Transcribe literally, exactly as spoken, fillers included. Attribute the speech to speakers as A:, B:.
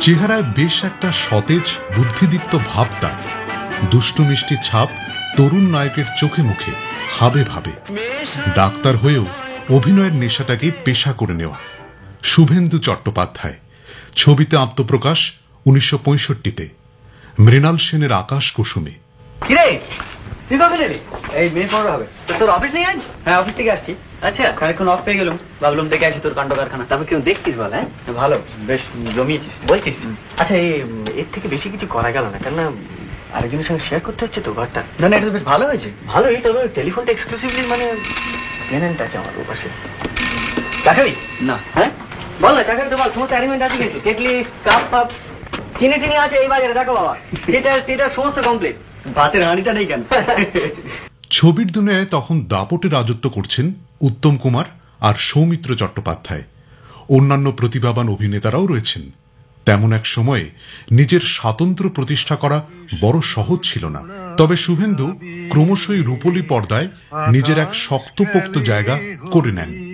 A: চেহারায় বেশ একটা সতেজ বুদ্ধিদীপ্ত ভাব তার। দুষ্টু মিষ্টি ছাপ তরুণ নায়কের চোখে মুখে, ভাবে ভাবে। ডাক্তার হয়েও অভিনয়ের নেশাটাকে পেশা করে নেওয়া। শুভেন্দু চট্টোপাধ্যায়, ছবিতে আত্মপ্রকাশ উনিশশো পঁয়ষট্টিতে, মৃণাল সেনের আকাশ কুসুমে।
B: এই মেয়ে পড়া হবে তোর অফিস নেই আজ? হ্যাঁ, অফিস থেকে আসছি। আচ্ছা, খানিকক্ষণ অফ পেয়ে গেলাম, ভাবলাম দেখে আসি তোর কাণ্ড কারখানা। তারপর কেউ দেখছিস বল? হ্যাঁ, ভালো, বেশ জমিয়েছিস বলছিস। আচ্ছা, এই এর থেকে বেশি কিছু করা গেল না, কেননা আরেকজনের সঙ্গে শেয়ার করতে হচ্ছে তো ঘরটা। না না, এটা বেশ ভালো হয়েছে। ভালো, এই তবে টেলিফোনটা এক্সক্লুসিভলি মানে টেনেন্ট আছে আমার ওপাশে। চা খাবি? না। হ্যাঁ বল না, চা খাবি তো বল। সমস্ত অ্যারেঞ্জমেন্ট আছে কিন্তু, কেটলি, কাপ ফাপ, চিনি টিনি আছে এই বাজারে। দেখো বাবা, এটা এটা সমস্ত কমপ্লিট। ভাতের হাঁড়িটা নেই কেন?
A: ছবির দুনিয়ায় তখন দাপটে রাজত্ব করছেন উত্তম কুমার আর সৌমিত্র চট্টোপাধ্যায়। অন্যান্য প্রতিভাবান অভিনেতারাও রয়েছেন। তেমন এক সময়ে নিজের স্বাতন্ত্র্য প্রতিষ্ঠা করা বড় সহজ ছিল না। তবে শুভেন্দু ক্রমশই রূপলী পর্দায় নিজের এক শক্তপোক্ত জায়গা করে নেন।